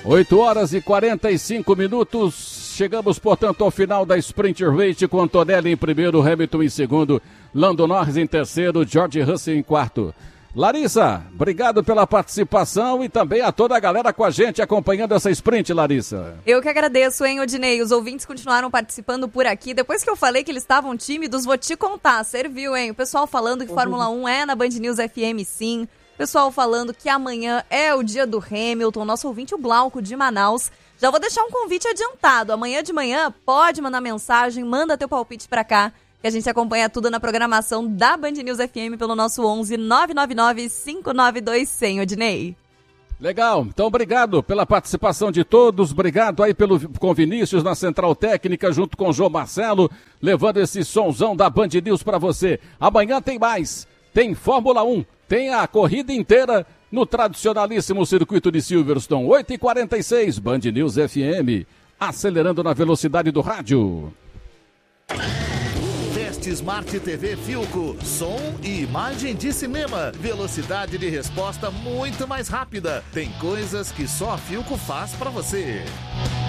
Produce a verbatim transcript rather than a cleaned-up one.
oito horas e quarenta e cinco minutos. Chegamos, portanto, ao final da Sprint Race com Antonelli em primeiro, Hamilton em segundo, Lando Norris em terceiro, George Russell em quarto. Larissa, obrigado pela participação e também a toda a galera com a gente acompanhando essa sprint, Larissa. Eu que agradeço, hein, Odinei. Os ouvintes continuaram participando por aqui. Depois que eu falei que eles estavam tímidos, vou te contar. Serviu, hein? O pessoal falando que Fórmula um é na Band News F M, sim. O pessoal falando que amanhã é o dia do Hamilton. Nosso ouvinte, o Glauco, de Manaus. Já vou deixar um convite adiantado. Amanhã de manhã, pode mandar mensagem, manda teu palpite pra cá, que a gente acompanha tudo na programação da Band News F M pelo nosso onze nove nove nove, cinco nove dois zero zero, Odinei. Legal, então obrigado pela participação de todos, obrigado aí pelo, com Vinícius na Central Técnica, junto com o João Marcelo, levando esse sonzão da Band News pra você. Amanhã tem mais, tem Fórmula um, tem a corrida inteira no tradicionalíssimo circuito de Silverstone, oito e quarenta e seis, Band News F M, acelerando na velocidade do rádio. Smart T V Philco, som e imagem de cinema, velocidade de resposta muito mais rápida. Tem coisas que só a Philco faz pra você.